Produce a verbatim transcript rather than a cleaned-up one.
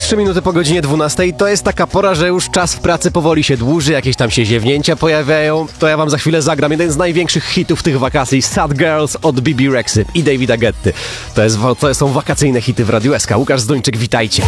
trzy minuty po godzinie dwunastej. To jest taka pora, że już czas w pracy powoli się dłuży, jakieś tam się ziewnięcia pojawiają. To ja wam za chwilę zagram jeden z największych hitów tych wakacji. Sad Girls od Bibi Rexy i Davida Getty. To, jest, to są wakacyjne hity w Radiu S K. Łukasz Zduńczyk, witajcie.